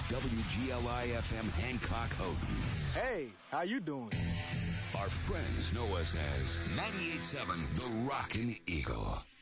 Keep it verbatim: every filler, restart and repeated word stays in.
W G L I F M Hancock Houghton. Hey, how you doing? Our friends know us as ninety-eight point seven The Rockin' Eagle.